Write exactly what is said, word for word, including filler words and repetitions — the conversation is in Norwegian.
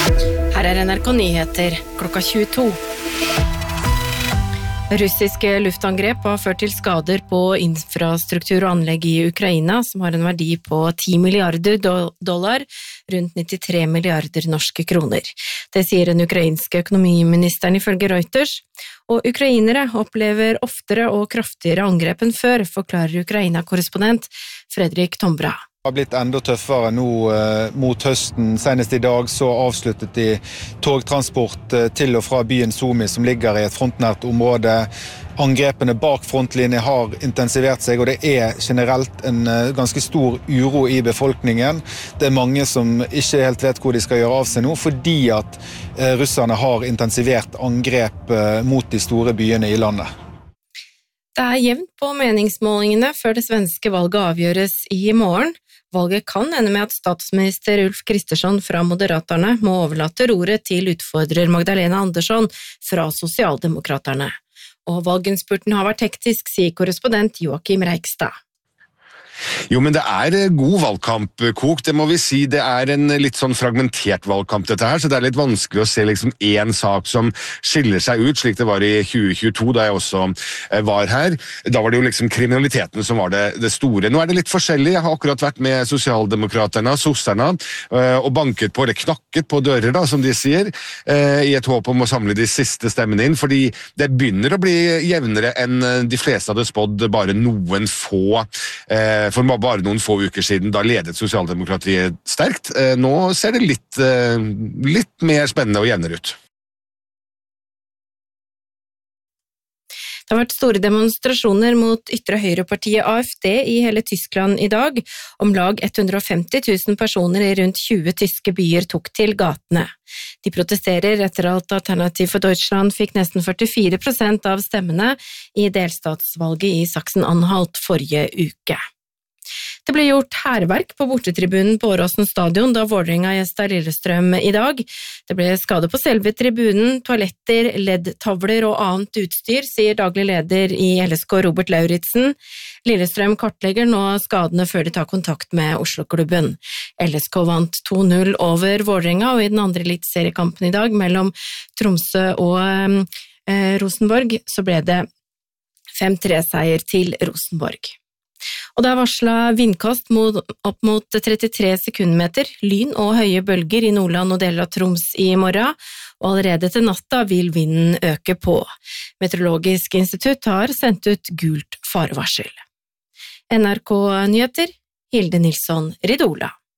Her er N R K Nyheter klokka tjueto. Russiske luftangrep har ført til skader på infrastruktur og anlegg i Ukraina, som har en verdi på ti milliarder dollar, rundt nittitre milliarder norske kroner. Det sier den ukrainske økonomiministeren ifølge Reuters, og ukrainere opplever oftere og kraftigere angrep enn før, forklarer Ukraina-korrespondent Fredrik Tombra. Det har blitt enda tøffere nå eh, mot høsten. Senest i dag så avsluttet de togtransport eh, til og fra byen Sumy, som ligger i et frontnært område. Angrepene bak frontlinje har intensivert seg, og det er generelt en eh, ganske stor uro i befolkningen. Det er mange som ikke helt vet hvor de skal gjøre av seg nå, fordi at eh, russerne har intensivert angrep eh, mot de store byene i landet. Det er jevnt på meningsmålingene før det svenske valget avgjøres i morgen. Valget kan ende med at statsminister Ulf Kristersson fra Moderaterna må overlate roret til utfordrer Magdalena Andersson fra Sosialdemokraterne. Og valginnspurten har vært hektisk, sier korrespondent Joakim Reikstad. Jo, men det er god valgkamp, Kok, det må vi si. Det er en litt sånn fragmentert valgkamp dette her, så det er litt vanskelig å se liksom en sak som skiller seg ut, slik det var i tjue tjueto, da jeg også var her. Da var det jo liksom kriminaliteten som var det, det store. Nå er det litt forskjellig. Jeg har akkurat vært med Sosialdemokraterne, sosserne, og banket på, eller knakket på dører, da, som de sier, i et håp om å samle de siste stemmene inn, fordi det begynner å bli jevnere enn de fleste hadde spådd bare noen få For bare noen få uker siden, da ledet Sosialdemokratiet sterkt. Nå ser det litt, litt mer spennende og jevnere ut. Det har vært store demonstrasjoner mot ytre høyrepartiet A F D i hele Tyskland i dag. Om lag hundre og femti tusen personer i rundt tjue tyske byer tok til gatene. De protesterer etter at Alternativ for Deutschland fikk nesten førtifire prosent av stemmene i delstatsvalget i Sachsen-Anhalt forrige uke. Det ble gjort hærverk på bortetribunen på Åråsen stadion da Vålerenga gjestet Lillestrøm i dag. Det ble skade på selve tribunen, toaletter, L E D-tavler og annet utstyr, sier daglig leder i L S K Robert Lauritsen. Lillestrøm kartlegger nå skadene før de tar kontakt med Oslo-klubben. L S K vant to null over Vålerenga, og i den andre eliteseriekampen i dag mellom Tromsø og eh, Rosenborg så ble det fem tre seier til Rosenborg. Og det er varslet vindkast mot, opp mot trettitre sekundmeter, lyn og høye bølger i Nordland og deler av Troms i morgen, og allerede til natta vil vinden øke på. Meteorologisk institutt har sendt ut gult farevarsel. N R K Nyheter, Hilde Nilsson Ridola.